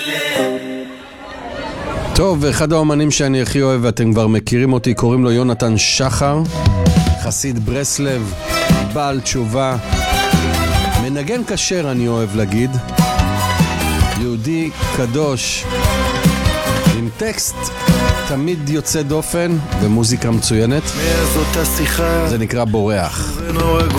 טוב, אחד האומנים שאני הכי אוהב ואתם כבר מכירים אותי, קוראים לו יונתן שחר, חסיד ברסלב, בעל תשובה, מנגן כשר אני אוהב להגיד, יהודי קדוש, עם טקסט תמיד יוצא דופן ומוזיקה מצוינת. זה נקרא בורח.